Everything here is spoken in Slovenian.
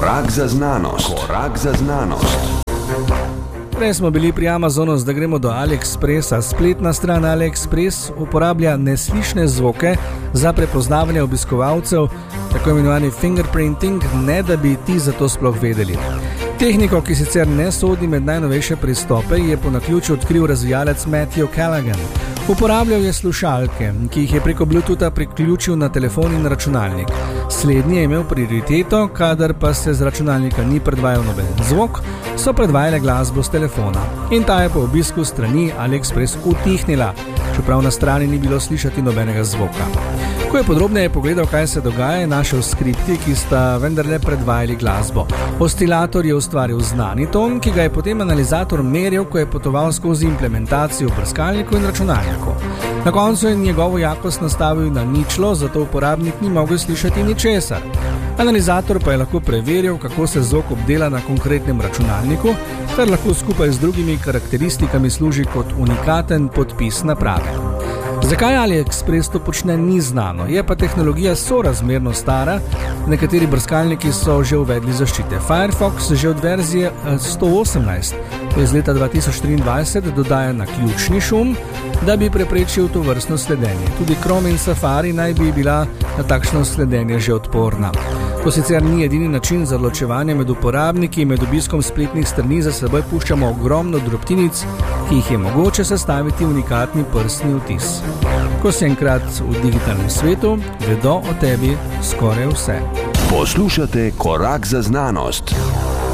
Korak za znanost. Korak za znanost. Prej smo bili pri Amazonu, zdaj gremo do AliExpressa. Spletna stran AliExpress uporablja neslišne zvoke za prepoznavanje obiskovalcev, tako imenovani fingerprinting, ne da bi ti za to sploh vedeli. Tehniko, ki sicer ne sodi med najnovejše pristope, je po naključju odkril razvijalec Matthew Callaghan. Uporabljal je slušalke, ki jih je preko Bluetootha priključil na telefon in računalnik. Slednji je imel prioriteto, kadar pa se z računalnika ni predvajal noben zvok, so predvajale glasbo z telefona. In ta je po obisku strani AliExpress utihnila, čeprav na strani ni bilo slišati nobenega zvoka. Ko je podrobneje pogledal, kaj se dogaja, je našel skripti, ki sta vendarle predvajali glasbo. Oscilator je ustvaril znani ton, ki ga je potem analizator meril, ko je potoval skozi implementacijo v brskalniku in računalniku. Na koncu je njegovo jakost nastavil na ničlo, zato uporabnik ni mogel slišati ničesar. Analizator pa je lahko preveril, kako se zvok obdela na konkretnem računalniku, ter lahko skupaj z drugimi karakteristikami služi kot unikaten podpis naprave. Zakaj AliExpress to počne, ni znano, je pa tehnologija sorazmerno stara, nekateri brskalniki so že uvedli zaščite. Firefox že od verzije 118, to je iz leta 2023, dodaja naključni šum, da bi preprečil to vrstno sledenje. Tudi Chrome in Safari naj bi bila na takšno sledenje že odporna. To sicer ni edini način za ločevanje med uporabniki, med obiskom spletnih strani za seboj puščamo ogromno drobtinic, ki jih je mogoče sestaviti v unikatni prstni vtis. Ko si enkrat v digitalnem svetu, vedo o tebi skoraj vse. Poslušate Korak za znanost.